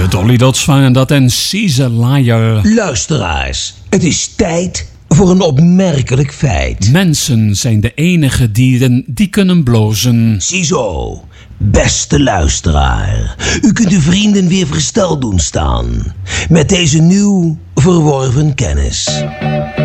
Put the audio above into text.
De Dolly Dots vangen dat en Caesar Liar. Luisteraars, het is tijd voor een opmerkelijk feit. Mensen zijn de enige dieren die kunnen blozen. Ziezo, beste luisteraar. U kunt uw vrienden weer versteld doen staan. Met deze nieuw verworven kennis.